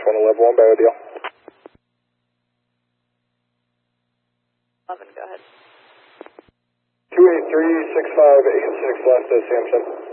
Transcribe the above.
one to level 1 by ODL. 11, go ahead. 283-6586 left, Samson.